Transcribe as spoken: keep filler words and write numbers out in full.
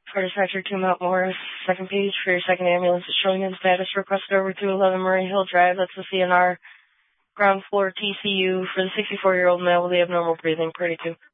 For dispatcher to Mount Morris, second page for your second ambulance is showing in status. Requested over to eleven Murray Hill Drive. That's the C N R ground floor T C U for the sixty-four-year-old male with the abnormal breathing. Pretty two.